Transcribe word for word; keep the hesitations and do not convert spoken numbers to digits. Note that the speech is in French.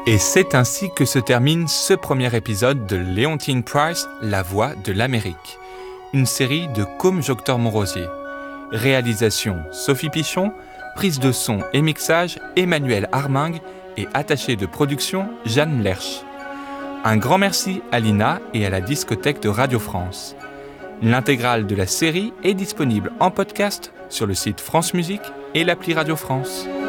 Et c'est ainsi que se termine ce premier épisode de Leontyne Price, La Voix de l'Amérique, une série de Côme Joctor-Montrosier. Réalisation Sophie Pichon, prise de son et mixage Emmanuel Armingue et attaché de production Jeanne Lerche. Un grand merci à Lina et à la discothèque de Radio France. L'intégrale de la série est disponible en podcast sur le site France Musique et l'appli Radio France.